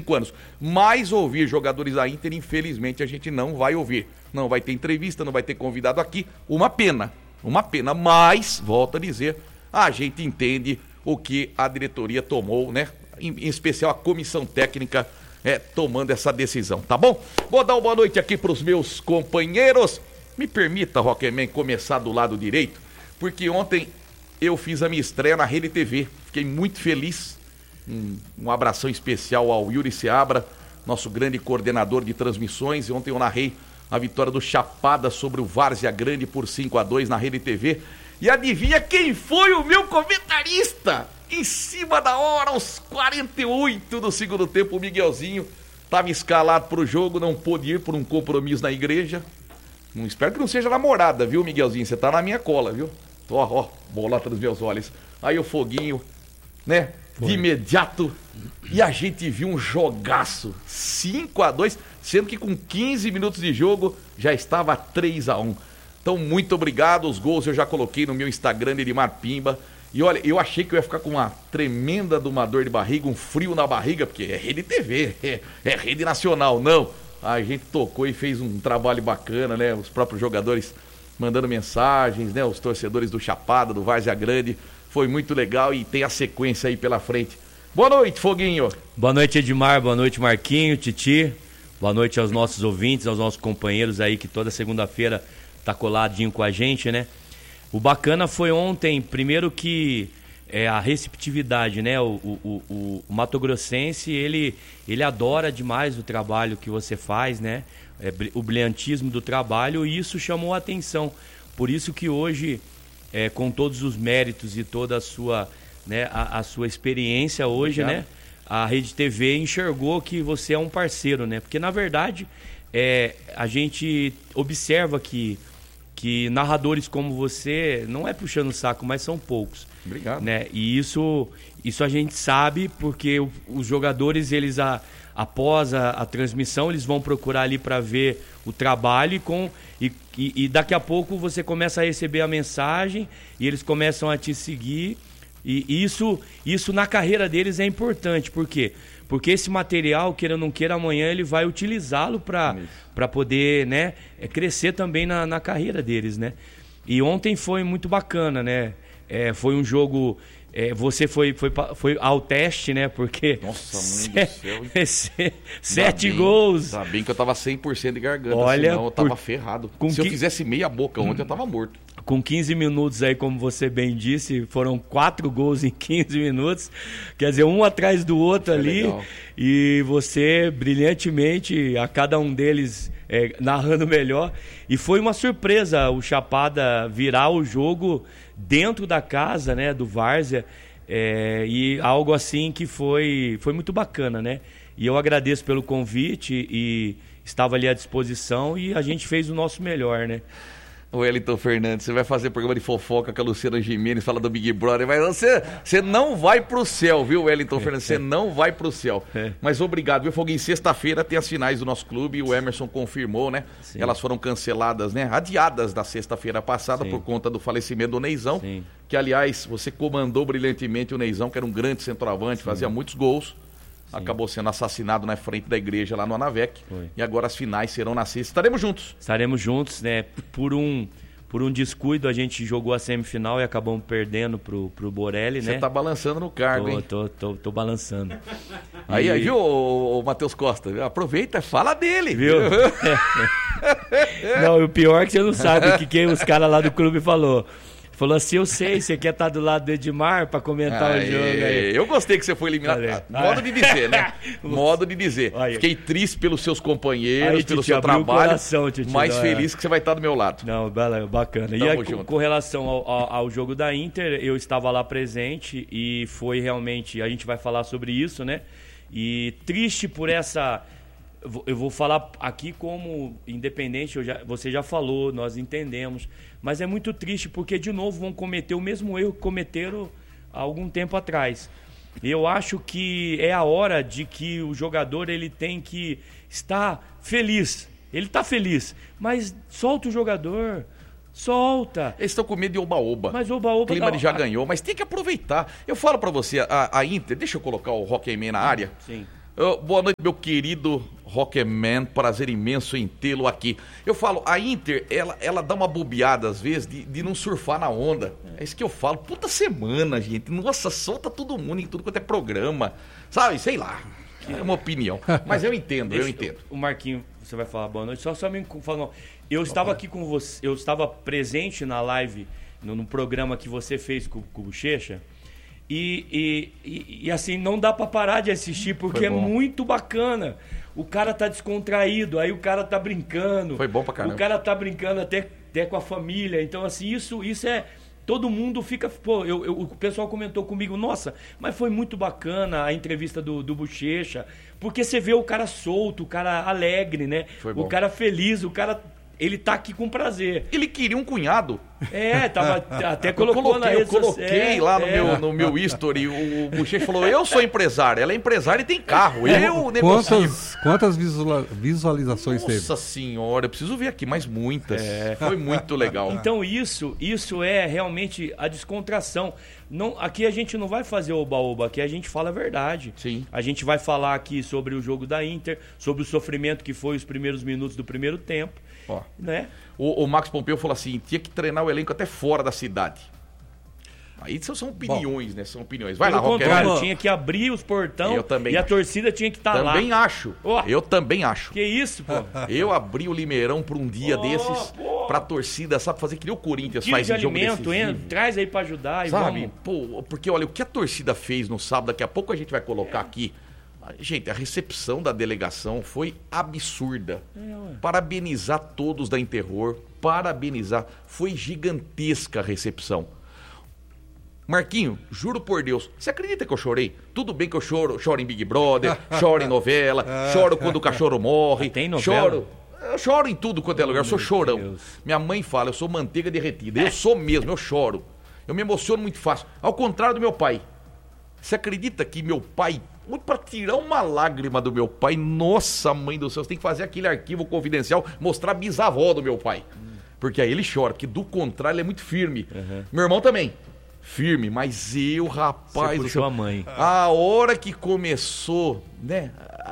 5 anos. Mas ouvir jogadores da Inter, infelizmente, a gente não vai ouvir. Não vai ter entrevista, não vai ter convidado aqui. Uma pena, mas, volto a dizer, a gente entende o que a diretoria tomou, né? Em especial a comissão técnica tomando essa decisão, tá bom? Vou dar uma boa noite aqui para os meus companheiros. Me permita, Rockman, começar do lado direito, porque ontem eu fiz a minha estreia na Rede TV. Fiquei muito feliz. Um abração especial ao Yuri Seabra, nosso grande coordenador de transmissões. E ontem eu narrei a vitória do Chapada sobre o Várzea Grande por 5-2 na Rede TV. E adivinha quem foi o meu comentarista? Em cima da hora, aos 48 do segundo tempo, o Miguelzinho estava escalado para o jogo, não pôde ir por um compromisso na igreja. Espero que não seja namorada, viu, Miguelzinho? Você tá na minha cola, viu? Ó, bolota nos meus olhos. Aí o Foguinho, né? De imediato. E a gente viu um jogaço, 5-2, sendo que com 15 minutos de jogo já estava 3-1. Então, muito obrigado. Os gols eu já coloquei no meu Instagram, Edmar Pimba. E olha, eu achei que eu ia ficar com uma tremenda de uma dor de barriga, um frio na barriga, porque é Rede TV, é Rede Nacional. Não, a gente tocou e fez um trabalho bacana, né? Os próprios jogadores mandando mensagens, né? Os torcedores do Chapada, do Várzea Grande. Foi muito legal e tem a sequência aí pela frente. Boa noite, Foguinho. Boa noite, Edmar. Boa noite, Marquinho, Titi. Boa noite aos nossos ouvintes, aos nossos companheiros aí que toda segunda-feira tá coladinho com a gente, né? O bacana foi ontem, primeiro que a receptividade, né? O Mato-Grossense, ele adora demais o trabalho que você faz, né? O brilhantismo do trabalho, e isso chamou a atenção. Por isso que hoje, com todos os méritos e toda a sua, né, a sua experiência hoje, né? A Rede TV enxergou que você é um parceiro, né? Porque, na verdade, a gente observa que narradores como você, não é puxando o saco, mas são poucos. Obrigado. Né? E isso a gente sabe porque os jogadores, eles após a transmissão, eles vão procurar ali para ver o trabalho e daqui a pouco você começa a receber a mensagem e eles começam a te seguir. E isso na carreira deles é importante. Por quê? Porque esse material, queira ou não queira, amanhã ele vai utilizá-lo para poder, né, crescer também na carreira deles, né? E ontem foi muito bacana, né? Foi um jogo... você foi ao teste, né? Porque... Nossa, mãe do céu. 7 gols. Ainda bem que eu tava 100% de garganta, olha, senão eu tava ferrado. Se eu fizesse meia boca ontem, eu tava morto. Com 15 minutos aí, como você bem disse, foram 4 gols em 15 minutos. Quer dizer, um atrás do outro ali. Legal. E você, brilhantemente, a cada um deles narrando melhor. E foi uma surpresa o Chapada virar o jogo dentro da casa, né, do Várzea. E algo assim que foi muito bacana, né? E eu agradeço pelo convite e estava ali à disposição e a gente fez o nosso melhor, né? O Wellington Fernandes, você vai fazer programa de fofoca com a Luciana Gimenez, fala do Big Brother, mas você não vai pro céu, viu, Wellington Fernandes? Você não vai pro céu. Mas obrigado, viu, Foguinho? Sexta-feira tem as finais do nosso clube, o Emerson confirmou, né? Sim. Elas foram canceladas, né? Adiadas da sexta-feira passada. Sim. Por conta do falecimento do Neizão. Sim. Que, aliás, você comandou brilhantemente o Neizão, que era um grande centroavante, fazia muitos gols. Sim. Acabou sendo assassinado na frente da igreja lá no Anavec. Foi. E agora as finais serão na sexta. Estaremos juntos. Estaremos juntos, né? Por um descuido, a gente jogou a semifinal e acabamos perdendo pro Borelli, né? Você tá balançando no cargo, hein? Tô balançando. Aí, viu, o Matheus Costa? Aproveita, fala dele. Viu? Não, o pior é que você não sabe o que os caras lá do clube falou. Falou assim, eu sei, você quer estar do lado do Edmar pra comentar o jogo aí. Eu gostei que você foi eliminado. Modo de dizer, né? Modo de dizer. Olha. Fiquei triste pelos seus companheiros, pelo seu trabalho. Coração, mais feliz que você vai estar do meu lado. Não, bacana. E com relação ao jogo da Inter, eu estava lá presente e foi realmente, a gente vai falar sobre isso, né? E triste por essa... Eu vou falar aqui como independente, você já falou, nós entendemos, mas é muito triste porque de novo vão cometer o mesmo erro que cometeram há algum tempo atrás. Eu acho que é a hora de que o jogador ele tem que estar feliz. Ele está feliz, mas solta o jogador, solta. Eles estão com medo de oba-oba. Mas oba-oba... O clima já ganhou, mas tem que aproveitar. Eu falo para você, a Inter, deixa eu colocar o Rockman na área. Sim. Boa noite, meu querido Rockman, prazer imenso em tê-lo aqui. Eu falo, a Inter, ela dá uma bobeada às vezes de não surfar na onda. É isso que eu falo, puta semana, gente. Nossa, solta todo mundo em tudo quanto é programa. Sabe, sei lá, é uma opinião. Mas eu entendo. O Marquinho, você vai falar boa noite, só me falando. Eu estava aqui com você, eu estava presente na live, no programa que você fez com o Bochecha. E assim, não dá pra parar de assistir, porque é muito bacana. O cara tá descontraído, aí o cara tá brincando. Foi bom pra caramba. O cara tá brincando até com a família. Então, assim, isso é... Todo mundo fica... Pô, o pessoal comentou comigo, nossa, mas foi muito bacana a entrevista do Bochecha, porque você vê o cara solto, o cara alegre, né? O cara feliz, o cara... Ele tá aqui com prazer. Ele queria um cunhado. Tava até colocou na rede social. Eu coloquei lá no meu history. O Bochecha falou, eu sou empresário. Ela é empresária e tem carro. Eu negocio. Quantas visualizações teve? Nossa senhora, eu preciso ver aqui, mas muitas. Foi muito legal. Então isso é realmente a descontração. Não, aqui a gente não vai fazer oba-oba, aqui a gente fala a verdade. Sim. A gente vai falar aqui sobre o jogo da Inter, sobre o sofrimento que foi os primeiros minutos do primeiro tempo. Ó, né? O Max Pompeu falou assim, tinha que treinar o elenco até fora da cidade. Aí são opiniões, né? São opiniões. Vai lá, Roqueiro. Tinha que abrir os portões e a torcida tinha que estar lá. Também acho. Eu também acho. Que isso, pô? Eu abri o Limeirão por um dia desses pra torcida, sabe, fazer que nem o Corinthians faz em jogo decisivo. Traz aí pra ajudar e sabe? Vamos. Pô, porque olha, o que a torcida fez no sábado, daqui a pouco a gente vai colocar aqui. Gente, a recepção da delegação foi absurda. Parabenizar todos da Interror, parabenizar. Foi gigantesca a recepção. Marquinho, juro por Deus, você acredita que eu chorei? Tudo bem que eu choro em Big Brother, choro em novela, choro quando o cachorro morre. Tem novela? Eu choro em tudo quanto é lugar, eu sou chorão. Deus. Minha mãe fala, eu sou manteiga derretida. Eu sou mesmo, eu choro. Eu me emociono muito fácil. Ao contrário do meu pai. Você acredita que meu pai... Muito para tirar uma lágrima do meu pai. Nossa, mãe do céu, você tem que fazer aquele arquivo confidencial, mostrar a bisavó do meu pai. Porque aí ele chora, porque do contrário ele é muito firme. Meu irmão também, firme, mas eu, rapaz... Você puxou a mãe. A hora que começou, né,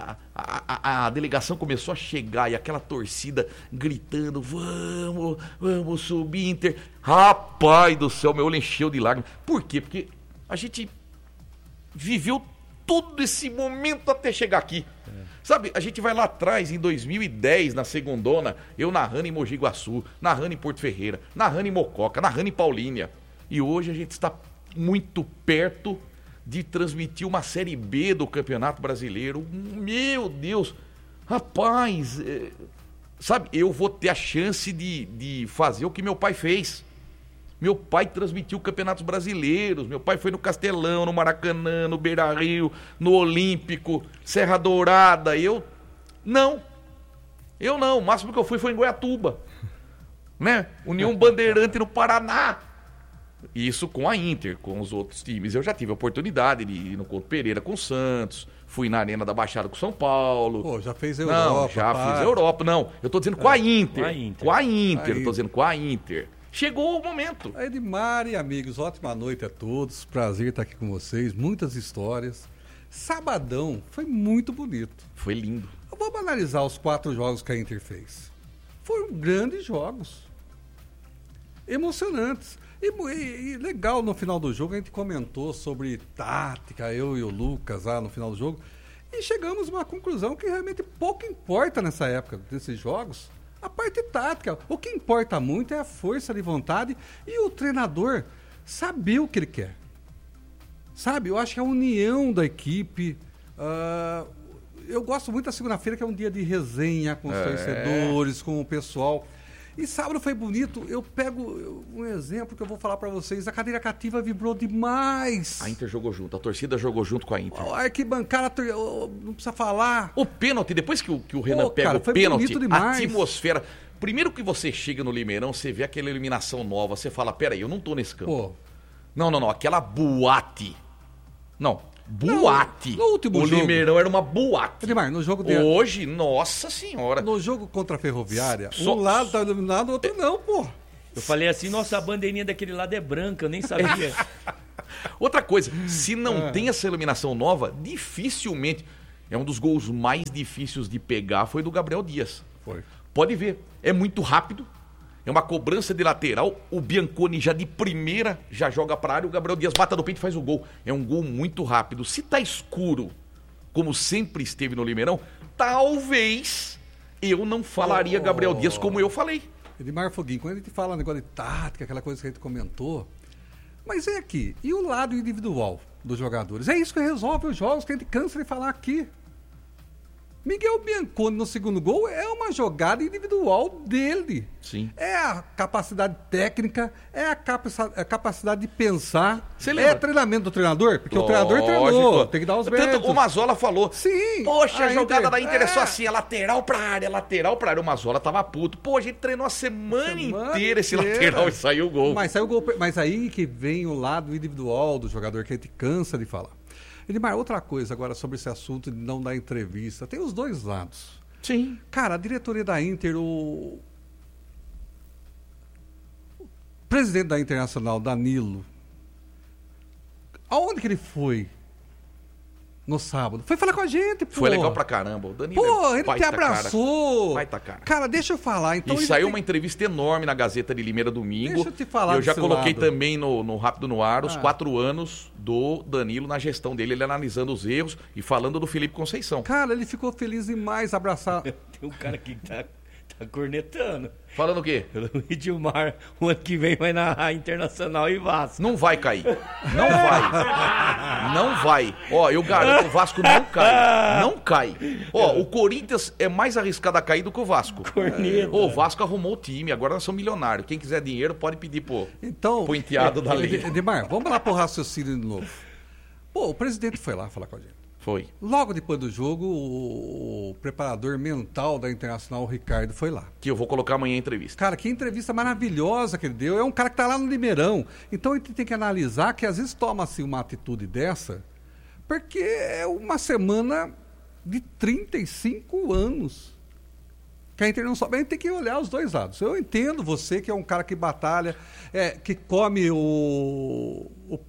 a delegação começou a chegar e aquela torcida gritando, vamos subir, Inter. Rapaz do céu, meu olho encheu de lágrimas. Por quê? Porque a gente viveu todo esse momento até chegar aqui. Sabe, a gente vai lá atrás, em 2010, na segundona, eu narrando em Mogi Guaçu, narrando em Porto Ferreira, narrando em Mococa, narrando em Paulínia. E hoje a gente está muito perto de transmitir uma Série B do Campeonato Brasileiro. Meu Deus! Rapaz, sabe, eu vou ter a chance de fazer o que meu pai fez. Meu pai transmitiu campeonatos brasileiros. Meu pai foi no Castelão, no Maracanã, no Beira-Rio, no Olímpico, Serra Dourada. Eu não. O máximo que eu fui foi em Goiatuba, né? União Bandeirante no Paraná. Isso com a Inter, com os outros times. Eu já tive a oportunidade de ir no Couto Pereira com o Santos. Fui na Arena da Baixada com o São Paulo. Pô, já fez Europa. Não, já fiz Europa. Não, eu tô dizendo com a Inter. Com a Inter, eu tô dizendo com a Inter. Chegou o momento. Edmar e amigos, ótima noite a todos. Prazer estar aqui com vocês. Muitas histórias. Sabadão foi muito bonito. Foi lindo. Vamos analisar os 4 jogos que a Inter fez. Foram grandes jogos. Emocionantes. E legal, no final do jogo a gente comentou sobre tática, eu e o Lucas lá no final do jogo. E chegamos a uma conclusão que realmente pouco importa nessa época desses jogos. A parte tática, o que importa muito é a força de vontade e o treinador saber o que ele quer. Sabe, eu acho que a união da equipe... eu gosto muito da segunda-feira, que é um dia de resenha com os torcedores, com o pessoal. E sábado foi bonito. Eu pego um exemplo que eu vou falar pra vocês. A cadeira cativa vibrou demais. A Inter jogou junto, a torcida jogou junto com a Inter. A arquibancada, não precisa falar. O pênalti, depois que o Renan pega o pênalti, a atmosfera... Primeiro que você chega no Limeirão, você vê aquela iluminação nova, você fala, peraí, eu não tô nesse campo. Não, aquela boate. Não, boate. No último jogo. O Limeirão era uma boate. Edmar, no jogo de... Hoje, nossa senhora. No jogo contra a Ferroviária, um lado tá iluminado, o outro não, pô. Eu falei assim, nossa, a bandeirinha daquele lado é branca, eu nem sabia. Outra coisa, se não tem essa iluminação nova, dificilmente... é um dos gols mais difíceis de pegar, foi do Gabriel Dias. Foi. Pode ver, é muito rápido, é uma cobrança de lateral, o Bianconi já de primeira já joga pra área, o Gabriel Dias bata no peito e faz o gol. É um gol muito rápido. Se tá escuro, como sempre esteve no Limeirão, talvez eu não falaria Gabriel Dias como eu falei. Edmar Foguinho, quando a gente fala negócio de tática, aquela coisa que a gente comentou, mas é aqui, e o lado individual dos jogadores? É isso que resolve os jogos, que a gente cansa de falar aqui. Miguel Bianconi no segundo gol é uma jogada individual dele. Sim. É a capacidade técnica, é a capacidade de pensar. Você lembra? É treinamento do treinador, porque o treinador treinou, tem que dar os méritos. Tanto o Mazzola falou, sim, poxa, a jogada da Inter é só assim, é lateral pra área. O Mazzola tava puto. Pô, a gente treinou a semana inteira esse lateral e saiu o gol. Mas saiu o gol, mas aí que vem o lado individual do jogador, que a gente cansa de falar. Edmar, outra coisa agora sobre esse assunto de não dar entrevista. Tem os dois lados. Sim. Cara, a diretoria da Inter, o presidente da Internacional, Danilo, aonde que ele foi no sábado? Foi falar com a gente, pô. Foi legal pra caramba. O Danilo ele te abraçou. Vai tá cara. Cara, deixa eu falar. Então, e saiu uma entrevista enorme na Gazeta de Limeira domingo. Deixa eu te falar. Eu já coloquei lado também no Rápido no Ar os 4 anos do Danilo na gestão dele, ele analisando os erros e falando do Felipe Conceição. Cara, ele ficou feliz demais abraçar. Tem um cara aqui que tá cornetando. Falando o quê? O Edmar, o ano que vem vai narrar Internacional e Vasco. Não vai cair. Não vai. Não vai. Ó, eu garanto, o Vasco não cai. Não cai. Ó, o Corinthians é mais arriscado a cair do que o Vasco. Corneta. O Vasco arrumou o time, agora nós somos milionários. Quem quiser dinheiro pode pedir pro enteado da lei. Edmar, vamos lá pro raciocínio de novo. Pô, o presidente foi lá falar com a gente. Foi. Logo depois do jogo, o preparador mental da Internacional, o Ricardo, foi lá. Que eu vou colocar amanhã em entrevista. Cara, que entrevista maravilhosa que ele deu. É um cara que tá lá no Limeirão. Então a gente tem que analisar que às vezes toma-se uma atitude dessa, porque é uma semana de 35 anos que a Inter não sobe. A gente tem que olhar os dois lados. Eu entendo você, que é um cara que batalha, que come o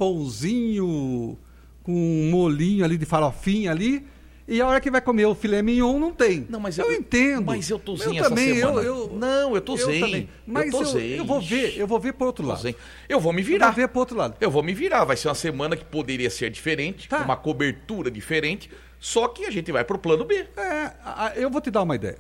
pãozinho com um molinho ali de farofinha ali, e a hora que vai comer o filé mignon não tem. Não, mas eu entendo. Mas eu tô zen essa semana. Eu tô zen. Também. Mas eu vou ver pro outro lado. Eu vou me virar. Eu vou ver pro outro lado. Eu vou me virar. Vai ser uma semana que poderia ser diferente, com uma cobertura diferente, só que a gente vai pro plano B. Eu vou te dar uma ideia.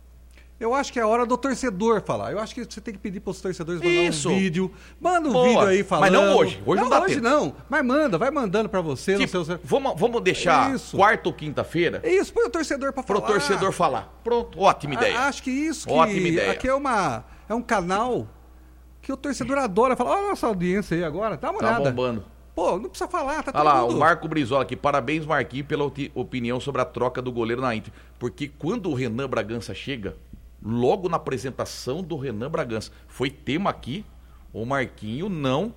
Eu acho que é a hora do torcedor falar. Eu acho que você tem que pedir para os torcedores mandar um vídeo. Manda um vídeo aí falando. Mas não hoje. Hoje não dá tempo. Não. Mas vai mandando para você. Tipo, no seu... Vamos deixar quarta ou quinta-feira? Isso, põe o torcedor para falar. Para o torcedor falar. Pronto, ótima ideia. Acho que isso que... Ótima ideia. Aqui é um canal que o torcedor adora falar. Olha a nossa audiência aí agora, dá uma olhada. Tá bombando. Pô, não precisa falar, tá tudo. Olha lá, o Marco Brizola aqui. Parabéns, Marquinhos, pela opinião sobre a troca do goleiro na Inter. Porque quando o Renan Bragança chega... Logo na apresentação do Renan Bragança, foi tema aqui, o Marquinho não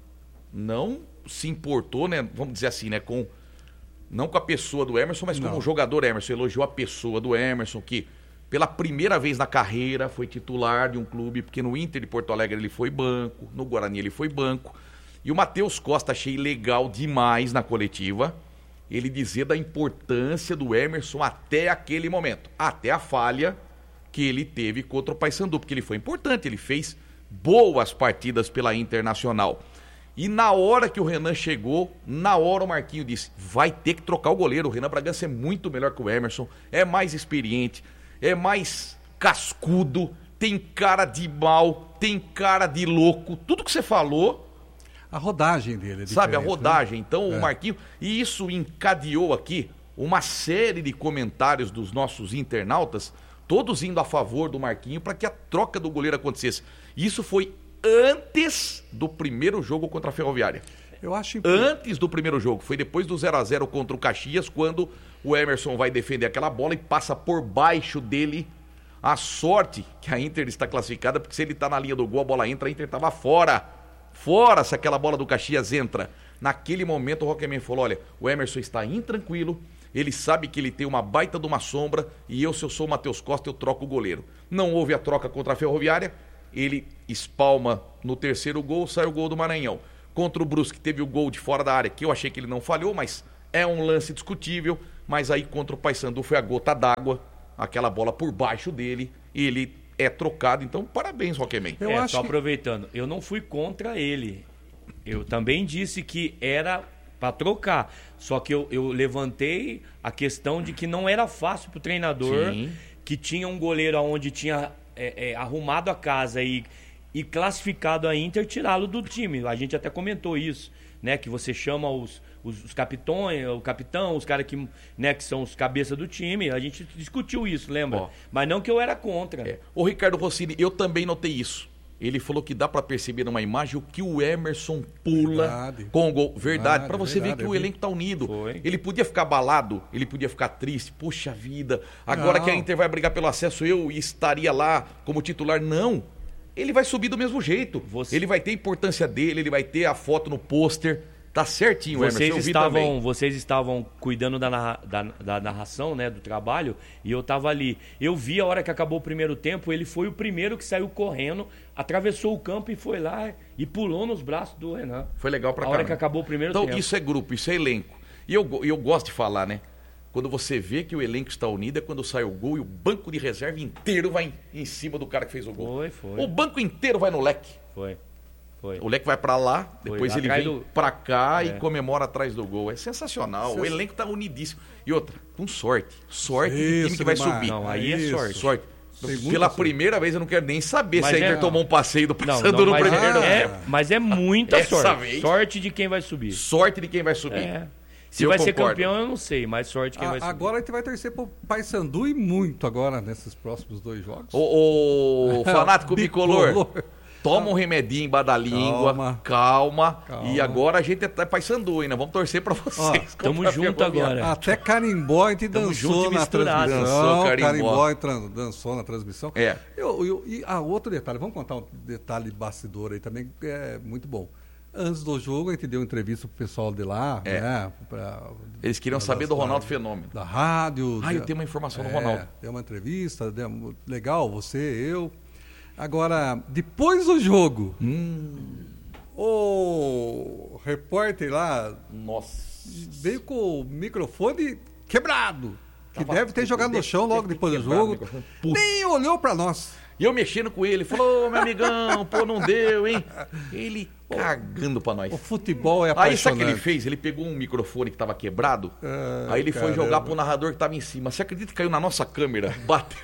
se importou, né? Vamos dizer assim, né? Não com a pessoa do Emerson, mas como o jogador Emerson. Elogiou a pessoa do Emerson, que pela primeira vez na carreira foi titular de um clube, porque no Inter de Porto Alegre ele foi banco, no Guarani ele foi banco. E o Matheus Costa achei legal demais na coletiva, ele dizer da importância do Emerson até aquele momento, até a falha que ele teve contra o Paysandu, porque ele foi importante, ele fez boas partidas pela Internacional. E na hora que o Renan chegou, na hora o Marquinho disse, vai ter que trocar o goleiro, o Renan Bragança é muito melhor que o Emerson, é mais experiente, é mais cascudo, tem cara de mal, tem cara de louco, tudo que você falou... A rodagem dele é sabe, a rodagem, né? Então o Marquinho... E isso encadeou aqui uma série de comentários dos nossos internautas, todos indo a favor do Marquinho para que a troca do goleiro acontecesse. Isso foi antes do primeiro jogo contra a Ferroviária. Eu acho antes do primeiro jogo. Foi depois do 0-0 contra o Caxias, quando o Emerson vai defender aquela bola e passa por baixo dele. A sorte que a Inter está classificada, porque se ele está na linha do gol, a bola entra, a Inter estava fora. Fora se aquela bola do Caxias entra. Naquele momento o Roqueman falou, olha, o Emerson está intranquilo, ele sabe que ele tem uma baita de uma sombra e se eu sou o Matheus Costa, eu troco o goleiro. Não houve a troca contra a Ferroviária, ele espalma no terceiro gol, sai o gol do Maranhão. Contra o Brusque teve o gol de fora da área, que eu achei que ele não falhou, mas é um lance discutível. mas aí contra o Paysandu foi a gota d'água, aquela bola por baixo dele, e ele é trocado. Então, parabéns, Roqueman. Só aproveitando, eu não fui contra ele. Eu também disse que era para trocar. Só que eu levantei a questão de que não era fácil pro treinador, Sim. que tinha um goleiro onde tinha arrumado a casa e classificado a Inter, tirá-lo do time. A gente até comentou isso, né? Que você chama os capitões, o capitão, os caras que, né, que são os cabeças do time. A gente discutiu isso, lembra? Mas não que eu era contra. O Ricardo Rossini, eu também notei isso. Ele falou que dá pra perceber numa imagem o que o Emerson pula com o gol. Verdade, pra você ver que o elenco tá unido. Foi. Ele podia ficar abalado, ele podia ficar triste. Puxa vida, agora que a Inter vai brigar pelo acesso, eu estaria lá como titular. Não, ele vai subir do mesmo jeito. Ele vai ter a importância dele, ele vai ter a foto no pôster. Tá certinho, Emerson. Vocês estavam cuidando da narração, né, do trabalho, e eu tava ali. Eu vi a hora que acabou o primeiro tempo, ele foi o primeiro que saiu correndo, atravessou o campo e foi lá e pulou nos braços do Renan. Foi legal pra caramba. A hora que acabou o primeiro tempo. Então isso é grupo, isso é elenco. E eu gosto de falar, né? Quando você vê que o elenco está unido é quando sai o gol e o banco de reserva inteiro vai em cima do cara que fez o gol. Foi. O banco inteiro vai no leque. Foi. O leque vai pra lá, depois ele vem pra cá e comemora atrás do gol. É sensacional. O elenco tá unidíssimo. E outra, com sorte. Sorte do time que vai subir. Não, aí é sorte. Pela primeira vez eu não quero nem saber se a Inter tomou um passeio do Paysandu no primeiro. Mas é muita sorte. Sorte de quem vai subir. Sorte de quem vai subir. Se vai ser campeão, eu não sei, mas sorte quem vai subir. Agora a gente vai torcer pro Paysandu e muito agora nesses próximos 2 jogos. O fanático bicolor. Toma um remedinho embaixo da língua, calma. E agora a gente é Paysandu, hein? Vamos torcer pra vocês. Tamo junto agora. Até carimbó a gente dançou na transmissão. Carimbó dançou na transmissão. E outro detalhe, vamos contar um detalhe bastidor aí também, que é muito bom. Antes do jogo, a gente deu entrevista pro pessoal de lá, né? Eles queriam saber do Ronaldo Fenômeno. Da rádio. Eu tenho uma informação do Ronaldo. Deu uma entrevista, legal, você, eu. Agora, depois do jogo, o repórter lá veio com o microfone quebrado. Que deve ter jogado no chão logo depois do jogo. Nem olhou pra nós. E eu mexendo com ele, falou, meu amigão, não deu, hein? Ele cagando pra nós. O futebol é apaixonante. Aí sabe o que ele fez? Ele pegou um microfone que tava quebrado, aí ele foi jogar pro narrador que tava em cima. Você acredita que caiu na nossa câmera? Bateu.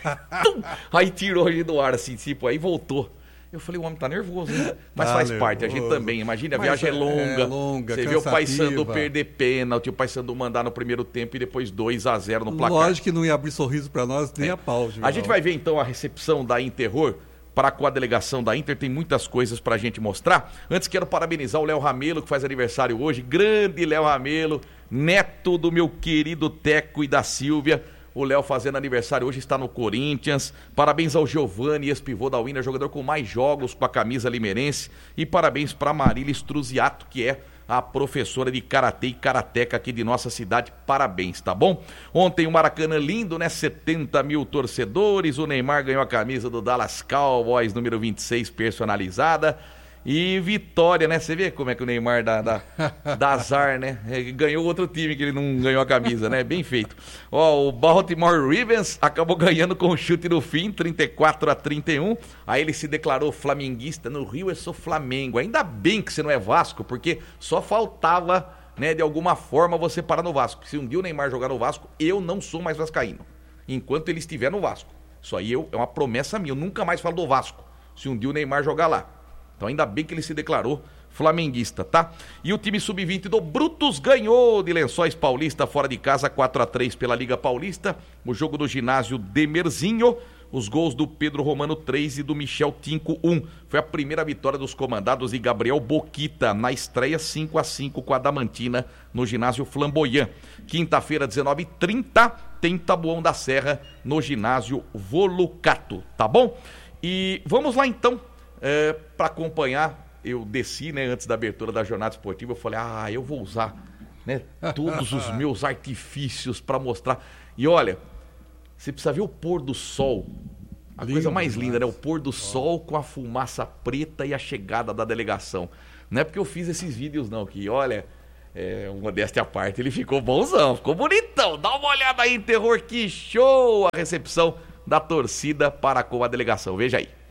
Aí tirou ele do ar, assim, tipo, aí voltou. Eu falei, o homem tá nervoso, hein? Mas faz parte, a gente também. Imagina, a viagem é longa. Você vê o Paysandu perder pênalti, o Paysandu mandar no primeiro tempo e depois 2-0 no placar. Lógico que não ia abrir sorriso pra nós, nem a pau. A gente vai ver então a recepção da Interror para com a delegação da Inter, tem muitas coisas pra gente mostrar. Antes quero parabenizar o Léo Ramelo, que faz aniversário hoje. Grande Léo Ramelo, neto do meu querido Teco e da Silvia. O Léo fazendo aniversário hoje, está no Corinthians. Parabéns ao Giovanni, ex-pivô da Winner, jogador com mais jogos com a camisa limerense. E parabéns para Marília Struziato, que é a professora de karatê e karateca aqui de nossa cidade. Parabéns, tá bom? Ontem o Maracanã lindo, né? 70 mil torcedores. O Neymar ganhou a camisa do Dallas Cowboys, número 26, personalizada. E vitória, né? Você vê como é que o Neymar dá azar, né? Ganhou outro time que ele não ganhou a camisa, né? Bem feito. O Baltimore Ravens acabou ganhando com o chute no fim, 34-31. Aí ele se declarou flamenguista. No Rio eu sou Flamengo. Ainda bem que você não é Vasco, porque só faltava, né, de alguma forma você parar no Vasco. Se um dia o Neymar jogar no Vasco, eu não sou mais vascaíno. Enquanto ele estiver no Vasco. Isso aí é uma promessa minha. Eu nunca mais falo do Vasco, se um dia o Neymar jogar lá. Então ainda bem que ele se declarou flamenguista, tá? E o time sub-20 do Brutus ganhou de Lençóis Paulista fora de casa 4-3 pela Liga Paulista. O jogo do ginásio Demerzinho, os gols do Pedro Romano 3 e do Michel Tinco 1. Foi a primeira vitória dos comandados e Gabriel Boquita na estreia 5-5 com a Damantina no ginásio Flamboyant. Quinta-feira, 19h30, tem Taboão da Serra no ginásio Volucato, tá bom? E vamos lá então. Para acompanhar, eu desci, né, antes da abertura da jornada esportiva, eu falei, eu vou usar, né, todos os meus artifícios para mostrar. E olha, você precisa ver o pôr do sol, a coisa mais linda, né, o pôr do sol com a fumaça preta e a chegada da delegação. Não é porque eu fiz esses vídeos não, que olha, modéstia à parte, ele ficou bonzão, ficou bonitão. Dá uma olhada aí em Terror, que show a recepção da torcida para com a delegação. Veja aí.